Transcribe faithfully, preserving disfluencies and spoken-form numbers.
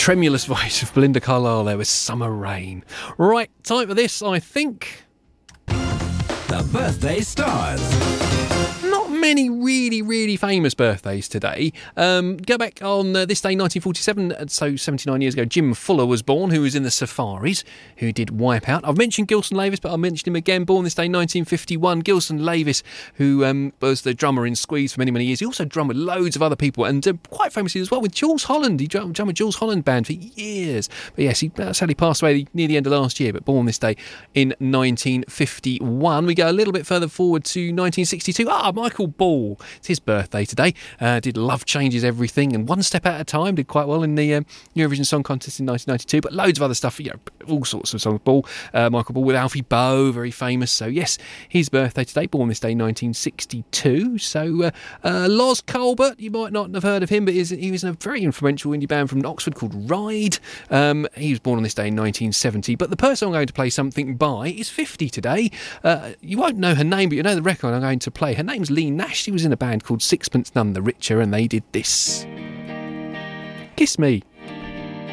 tremulous voice of Belinda Carlisle there with Summer Rain. Right, time for this, I think. The Birthday Stars. Not many really, really famous birthdays today. Um, go back on uh, this day, nineteen forty-seven, so seventy-nine years ago, Jim Fuller was born, who was in the Safaris, who did Wipeout. I've mentioned Gilson Lavis, but I'll mention him again. Born this day, nineteen fifty-one, Gilson Lavis, who um, was the drummer in Squeeze for many, many years. He also drummed with loads of other people, and uh, quite famously as well with Jules Holland. He drummed, drummed with Jules Holland Band for years. But yes, he sadly passed away near the end of last year, but born this day in nineteen fifty-one. We go a little bit further forward to nineteen sixty-two. Ah, Michael Ball. It's his birthday today. Uh, did Love Changes Everything and One Step at a Time. Did quite well in the um, Eurovision Song Contest in nineteen ninety-two. But loads of other stuff, you know, all sorts of songs. Ball, uh, Michael Ball with Alfie Boe, very famous. So yes, his birthday today. Born this day, nineteen sixty-two. So uh, uh, Loz Colbert, you might not have heard of him, but he was in a very influential indie band from Oxford called Ride. Um, he was born on this day in nineteen seventy. But the person I'm going to play something by is fifty today. Uh, you won't know her name, but you know the record I'm going to play. Her name's Lee Nash. She was in a band called Sixpence None the Richer, and they did this. Kiss Me.